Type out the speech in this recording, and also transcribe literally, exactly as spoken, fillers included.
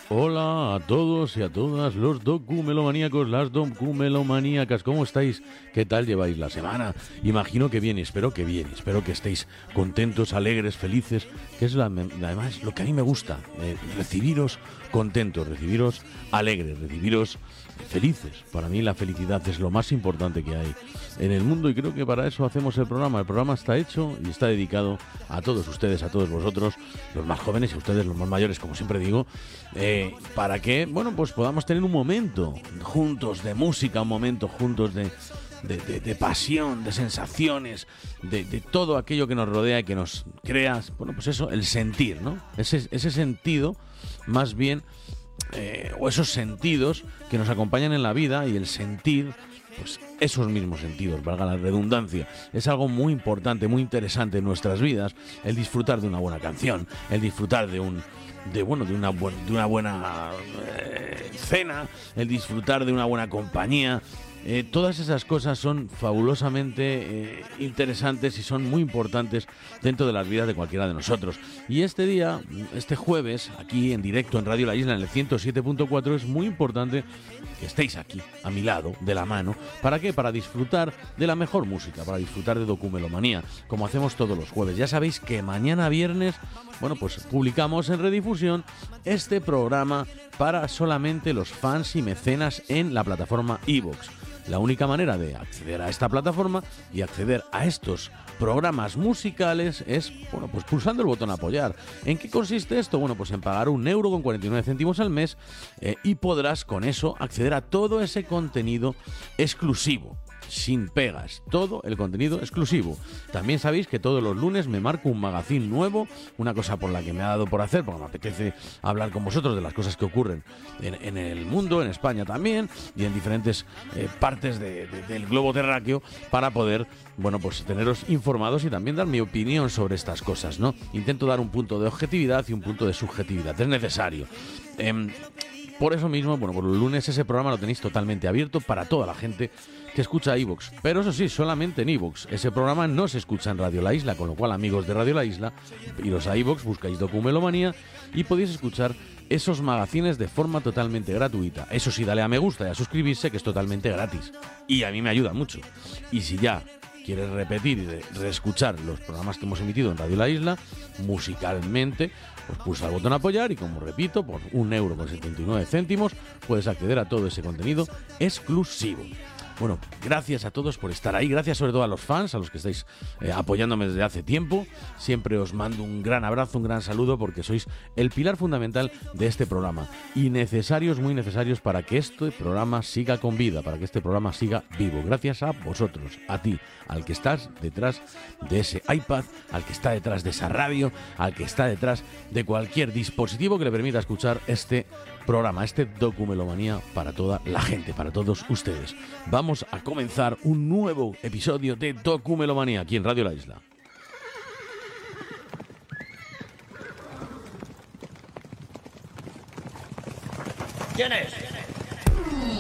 Hola a todos y a todas los documelomaníacos, las documelomaníacas, ¿cómo estáis? ¿Qué tal lleváis la semana? Imagino que bien, espero que bien, espero que estéis contentos, alegres, felices, que es la, además lo que a mí me gusta, eh, recibiros contentos, recibiros alegres, recibiros felices. Para mí la felicidad es lo más importante que hay en el mundo y creo que para eso hacemos el programa. El programa está hecho y está dedicado a todos ustedes, a todos vosotros, los más jóvenes y a ustedes, los más mayores, como siempre digo, eh, para que, bueno, pues podamos tener un momento juntos de música, un momento juntos de, de, de, de pasión, de sensaciones, de, de todo aquello que nos rodea y que nos crea, bueno, pues eso, el sentir, ¿no? Ese, ese sentido, más bien, eh, o esos sentidos que nos acompañan en la vida, y el sentir, pues esos mismos sentidos, valga la redundancia, es algo muy importante, muy interesante en nuestras vidas. El disfrutar de una buena canción, el disfrutar de un de bueno de una buen, de una buena eh, cena, el disfrutar de una buena compañía. Eh, todas esas cosas son fabulosamente eh, interesantes y son muy importantes dentro de las vidas de cualquiera de nosotros. Y este día, este jueves, aquí en directo en Radio La Isla, en el ciento siete punto cuatro, es muy importante que estéis aquí, a mi lado, de la mano. ¿Para qué? Para disfrutar de la mejor música, para disfrutar de Documelomanía, como hacemos todos los jueves. Ya sabéis que mañana viernes, bueno, pues publicamos en redifusión este programa para solamente los fans y mecenas en la plataforma iVoox. La única manera de acceder a esta plataforma y acceder a estos programas musicales es, bueno, pues pulsando el botón apoyar. ¿En qué consiste esto? Bueno, pues en pagar un euro con cuarenta y nueve céntimos al mes eh, y podrás con eso acceder a todo ese contenido exclusivo, sin pegas, todo el contenido exclusivo. También sabéis que todos los lunes me marco un magazine nuevo, una cosa por la que me ha dado por hacer, porque me apetece hablar con vosotros de las cosas que ocurren en, en el mundo, en España también, y en diferentes eh, partes de, de, del globo terráqueo, para poder, bueno, pues teneros informados y también dar mi opinión sobre estas cosas, ¿no? Intento dar un punto de objetividad y un punto de subjetividad, es necesario. Eh, Por eso mismo, bueno, por los lunes ese programa lo tenéis totalmente abierto para toda la gente que escucha iVoox. Pero eso sí, solamente en iVoox. Ese programa no se escucha en Radio La Isla, con lo cual, amigos de Radio La Isla, iros a iVoox, buscáis Documelomanía y podéis escuchar esos magazines de forma totalmente gratuita. Eso sí, dale a me gusta y a suscribirse, que es totalmente gratis. Y a mí me ayuda mucho. Y si ya quieres repetir y reescuchar los programas que hemos emitido en Radio La Isla, musicalmente, pues pulsa el botón apoyar y, como repito, por un euro con setenta y nueve céntimos puedes acceder a todo ese contenido exclusivo. Bueno, gracias a todos por estar ahí, gracias sobre todo a los fans, a los que estáis eh, apoyándome desde hace tiempo. Siempre os mando un gran abrazo, un gran saludo, porque sois el pilar fundamental de este programa y necesarios, muy necesarios, para que este programa siga con vida, para que este programa siga vivo. Gracias a vosotros, a ti, al que estás detrás de ese iPad, al que está detrás de esa radio, al que está detrás de cualquier dispositivo que le permita escuchar este programa, este Documelomanía, para toda la gente, para todos ustedes. Vamos a comenzar un nuevo episodio de Documelomanía aquí en Radio La Isla. ¿Quién es?